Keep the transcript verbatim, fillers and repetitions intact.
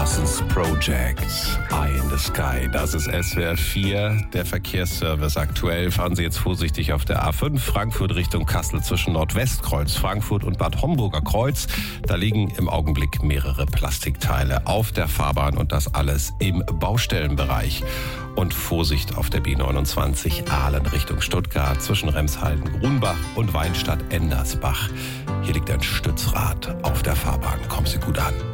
Parsons Project, Eye in the Sky. Das ist S W R vier, der Verkehrsservice. Aktuell fahren Sie jetzt vorsichtig auf der A fünf, Frankfurt Richtung Kassel zwischen Nordwestkreuz, Frankfurt und Bad Homburger Kreuz. Da liegen im Augenblick mehrere Plastikteile auf der Fahrbahn und das alles im Baustellenbereich. Und Vorsicht auf der B neunundzwanzig Aalen Richtung Stuttgart zwischen Remshalden, Grunbach und Weinstadt-Endersbach. Hier liegt ein Stützrad auf der Fahrbahn. Kommen Sie gut an.